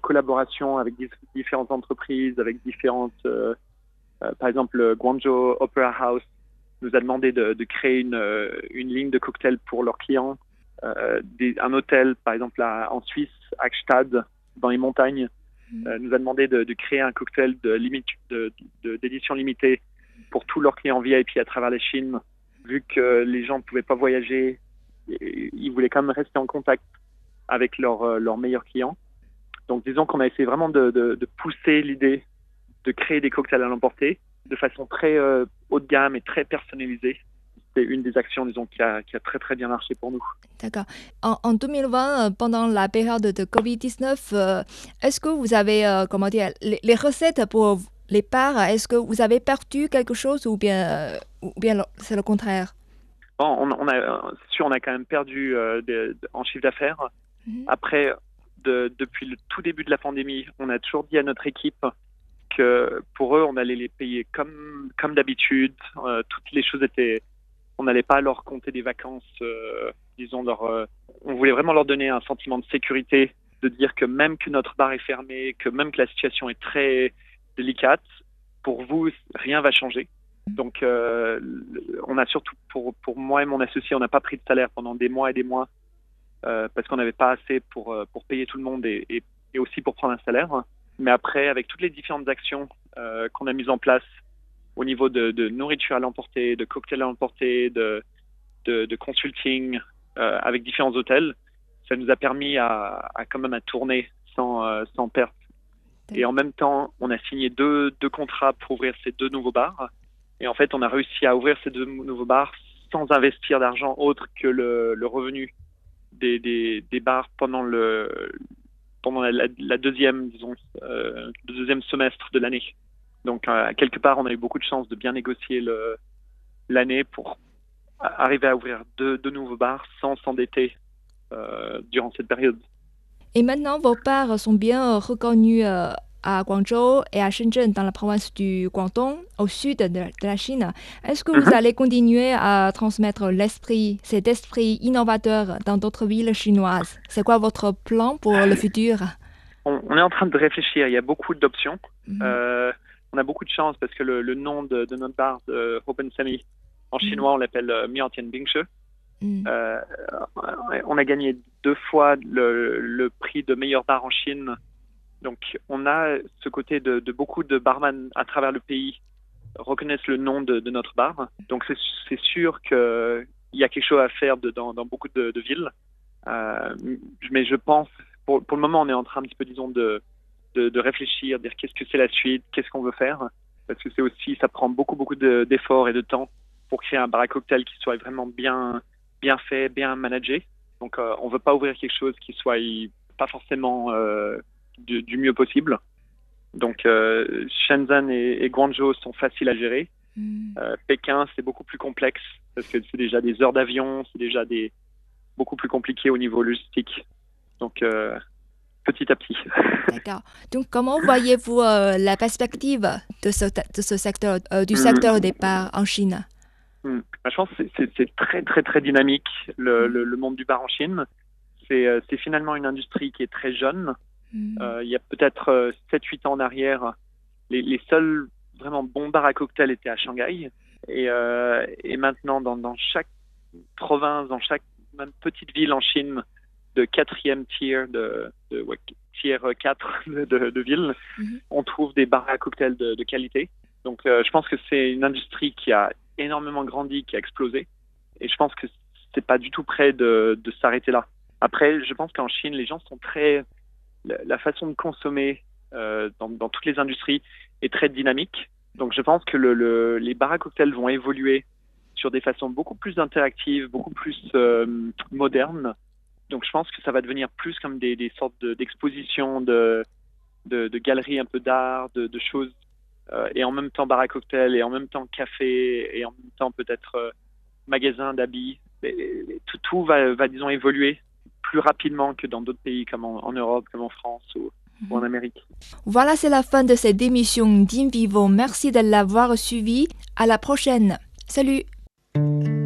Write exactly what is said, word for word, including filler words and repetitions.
collaboration avec dif- différentes entreprises, avec différentes, euh, euh, par exemple, le Guangzhou Opera House nous a demandé de, de créer une, euh, une ligne de cocktails pour leurs clients. Euh, des, un hôtel, par exemple, à, en Suisse, à Gstaad, dans les montagnes, mmh. euh, nous a demandé de, de créer un cocktail de limite, de, de, d'édition limitée pour tous leurs clients V I P à travers la Chine. Vu que les gens ne pouvaient pas voyager, ils voulaient quand même rester en contact avec leurs, leurs meilleurs clients. Donc, disons qu'on a essayé vraiment de, de, de pousser l'idée de créer des cocktails à l'emporter de façon très euh, haut de gamme et très personnalisée. C'est une des actions, disons, qui a, qui a très, très bien marché pour nous. D'accord. En, en deux mille vingt, pendant la période de covid dix-neuf, euh, est-ce que vous avez, euh, comment dire, les, les recettes pour les bars, est-ce que vous avez perdu quelque chose ou bien, euh, ou bien c'est le contraire? Bon, on, on a, c'est sûr, on a quand même perdu euh, de, de, en chiffre d'affaires. Mm-hmm. Après, de, depuis le tout début de la pandémie, on a toujours dit à notre équipe que pour eux, on allait les payer comme, comme d'habitude. Euh, toutes les choses étaient... On n'allait pas leur compter des vacances, euh, disons, leur, euh, on voulait vraiment leur donner un sentiment de sécurité, de dire que même que notre bar est fermé, que même que la situation est très délicate, pour vous, rien va changer. Donc, euh, on a surtout, pour, pour moi et mon associé, on n'a pas pris de salaire pendant des mois et des mois, euh, parce qu'on n'avait pas assez pour, pour payer tout le monde et, et, et aussi pour prendre un salaire. Mais après, avec toutes les différentes actions euh, qu'on a mises en place, au niveau de, de nourriture à l'emporter, de cocktails à l'emporter, de, de, de consulting euh, avec différents hôtels, ça nous a permis à, à quand même à tourner sans, euh, sans perte. Et en même temps, on a signé deux, deux contrats pour ouvrir ces deux nouveaux bars. Et en fait, on a réussi à ouvrir ces deux nouveaux bars sans investir d'argent autre que le, le revenu des, des, des bars pendant le, pendant la, la deuxième, disons, euh, le deuxième semestre de l'année. Donc, euh, quelque part, on a eu beaucoup de chance de bien négocier le, l'année pour arriver à ouvrir deux, deux nouveaux bars sans s'endetter euh, durant cette période. Et maintenant, vos bars sont bien reconnus euh, à Guangzhou et à Shenzhen, dans la province du Guangdong, au sud de, de la Chine. Est-ce que vous mm-hmm. allez continuer à transmettre l'esprit, cet esprit innovateur dans d'autres villes chinoises? C'est quoi votre plan pour le futur? on, on est en train de réfléchir. Il y a beaucoup d'options. Mm-hmm. Euh, On a beaucoup de chance parce que le, le nom de, de notre bar, de Open Semi, en chinois, mm. on l'appelle euh, Miaotian Bingshi. Mm. Euh, on a gagné deux fois le, le prix de meilleur bar en Chine. Donc, on a ce côté de, de beaucoup de barman à travers le pays reconnaissent le nom de, de notre bar. Donc, c'est, c'est sûr qu'il y a quelque chose à faire de, dans, dans beaucoup de, de villes. Euh, mais je pense, pour, pour le moment, on est en train un petit peu, disons, de De, de réfléchir, dire qu'est-ce que c'est la suite, qu'est-ce qu'on veut faire, parce que c'est aussi, ça prend beaucoup, beaucoup de, d'efforts et de temps pour créer un bar à cocktail qui soit vraiment bien, bien fait, bien managé. Donc, euh, on veut pas ouvrir quelque chose qui soit pas forcément euh, du, du mieux possible. Donc, euh, Shenzhen et, et Guangzhou sont faciles à gérer. Mm. Euh, Pékin, c'est beaucoup plus complexe, parce que c'est déjà des heures d'avion, c'est déjà des, beaucoup plus compliqué au niveau logistique. Donc, euh, petit à petit. D'accord. Donc, comment voyez-vous euh, la perspective de ce, de ce secteur, euh, du secteur mmh. des bars en Chine? mmh. Je pense que c'est, c'est, c'est très, très, très dynamique, le, mmh. le, le monde du bar en Chine. C'est, euh, c'est finalement une industrie qui est très jeune. Mmh. Euh, il y a peut-être euh, sept huit ans en arrière, les, les seuls vraiment bons bars à cocktails étaient à Shanghai. Et, euh, et maintenant, dans, dans chaque province, dans chaque même petite ville en Chine, de quatrième tier, de, de ouais, tier quatre de, de, de ville, mm-hmm. on trouve des bars à cocktails de, de qualité. Donc, euh, je pense que c'est une industrie qui a énormément grandi, qui a explosé. Et je pense que c'est pas du tout près de, de s'arrêter là. Après, je pense qu'en Chine, les gens sont très... La, la façon de consommer euh, dans, dans toutes les industries est très dynamique. Donc, je pense que le, le, les bars à cocktails vont évoluer sur des façons beaucoup plus interactives, beaucoup plus euh, modernes. Donc, je pense que ça va devenir plus comme des, des sortes de, d'expositions, de, de, de galeries un peu d'art, de, de choses, euh, et en même temps bar à cocktail, et en même temps café, et en même temps peut-être euh, magasin d'habits. Et, et, tout, tout va, va, disons, évoluer plus rapidement que dans d'autres pays comme en, en Europe, comme en France ou, mmh. ou en Amérique. Voilà, c'est la fin de cette émission d'Invivo. Merci de l'avoir suivi. À la prochaine. Salut!